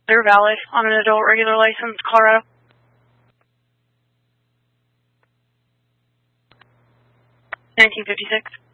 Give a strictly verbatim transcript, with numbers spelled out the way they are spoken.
They're valid on an adult regular license, Colorado. nineteen fifty-six.